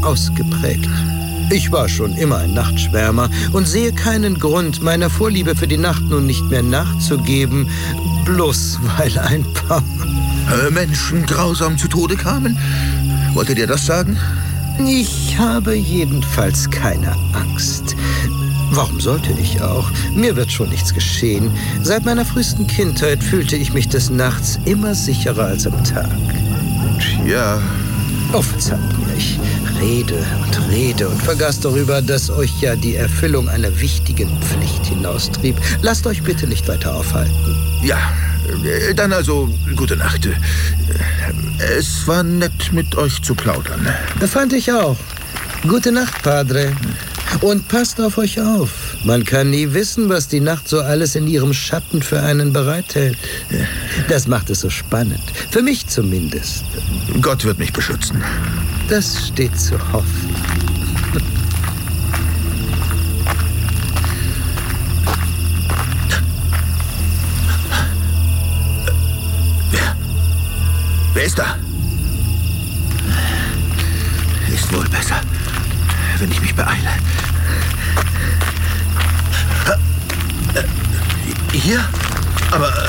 ausgeprägt. Ich war schon immer ein Nachtschwärmer und sehe keinen Grund, meiner Vorliebe für die Nacht nun nicht mehr nachzugeben, bloß weil ein paar Menschen grausam zu Tode kamen? Wolltet ihr das sagen? Ich habe jedenfalls keine Angst. Warum sollte ich auch? Mir wird schon nichts geschehen. Seit meiner frühesten Kindheit fühlte ich mich des Nachts immer sicherer als am Tag. Tja. Oh, verzeiht mir, ich rede und vergaß darüber, dass euch ja die Erfüllung einer wichtigen Pflicht hinaustrieb. Lasst euch bitte nicht weiter aufhalten. Ja, dann also gute Nacht. Es war nett, mit euch zu plaudern. Fand ich auch. Gute Nacht, Padre. Und passt auf euch auf. Man kann nie wissen, was die Nacht so alles in ihrem Schatten für einen bereithält. Das macht es so spannend. Für mich zumindest. Gott wird mich beschützen. Das steht zu hoffen. Wer ist da? Ist wohl besser, wenn ich mich beeile. Hier? Aber